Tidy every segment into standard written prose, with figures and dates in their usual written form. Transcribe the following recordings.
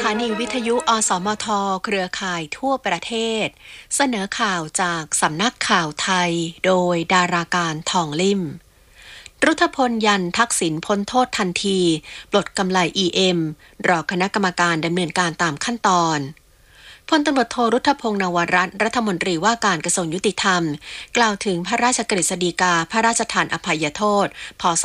านีวิทยุอสมทเครือข่ายทั่วประเทศเสนอข่าวจากสำนักข่าวไทยโดยดาราการทองลิ่มรุทพลยันทักษิณพ้นโทษทันทีปลดกำไล EM รอคณะกรรมการดำเนินการตามขั้นตอนพลตำรวจโทรุทพงษ์นวรัตน์รัฐมนตรีว่าการกระทรวงยุติธรรมกล่าวถึงพระราชกฤษฎีกาพระราชทานอภัยโทษพ.ศ.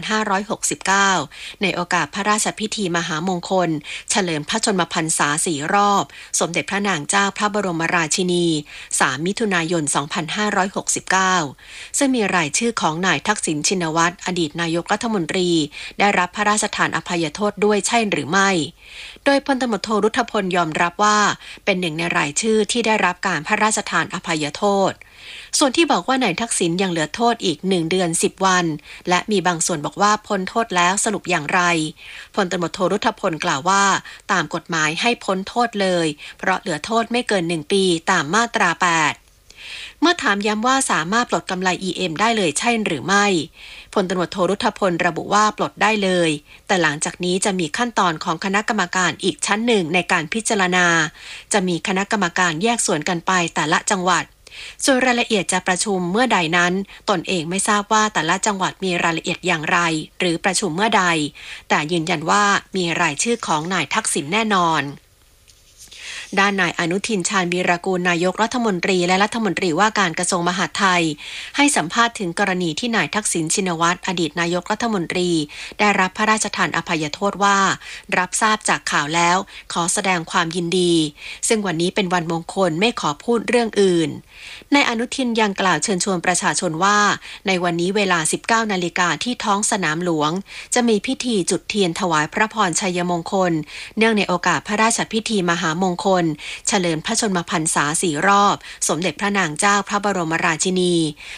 2569ในโอกาสพระราชพิธีมหามงคลเฉลิมพระชนมพรรษา4 รอบสมเด็จพระนางเจ้าพระบรมราชินี3 มิถุนายน 2569ซึ่งมีรายชื่อของนายทักษิณชินวัตรอดีตนายกรัฐมนตรีได้รับพระราชทานอภัยโทษด้วยใช่หรือไม่โดยพลตำรวจโทรุทพลยอมรับว่าเป็นหนึ่งในรายชื่อที่ได้รับการพระราชทานอภัยโทษส่วนที่บอกว่านายทักษิณยังเหลือโทษอีก1 เดือน 10 วันและมีบางส่วนบอกว่าพ้นโทษแล้วสรุปอย่างไรพลตำรวจโทรุทพลกล่าวว่าตามกฎหมายให้พ้นโทษเลยเพราะเหลือโทษไม่เกิน1 ปีตามมาตรา 8เมื่อถามย้ำว่าสามารถปลดกำไล EM ได้เลยใช่หรือไม่พลตำรวจโทรุทพลระบุว่าปลดได้เลยแต่หลังจากนี้จะมีขั้นตอนของคณะกรรมการอีกชั้นหนึ่งในการพิจารณาจะมีคณะกรรมการแยกส่วนกันไปแต่ละจังหวัดส่วนรายละเอียดจะประชุมเมื่อใดนั้นตนเองไม่ทราบว่าแต่ละจังหวัดมีรายละเอียดอย่างไรหรือประชุมเมื่อใดแต่ยืนยันว่ามีรายชื่อของนายทักษิณแน่นอนด้านนายอนุทินชาญวีรกูลนายกรัฐมนตรีและรัฐมนตรีว่าการกระทรวงมหาดไทยให้สัมภาษณ์ถึงกรณีที่นายทักษิณชินวัตรอดีตนายกรัฐมนตรีได้รับพระราชทานอภัยโทษว่ารับทราบจากข่าวแล้วขอแสดงความยินดีซึ่งวันนี้เป็นวันมงคลไม่ขอพูดเรื่องอื่นนายอนุทินยังกล่าวเชิญชวนประชาชนว่าในวันนี้เวลา 19 นาฬิกาที่ท้องสนามหลวงจะมีพิธีจุดเทียนถวายพระพรชัยมงคลเนื่องในโอกาสพระราชพิธีมหามงคลเฉลิมพระชนมพรรษา4 รอบสมเด็จพระนางเจ้าพระบรมราชินี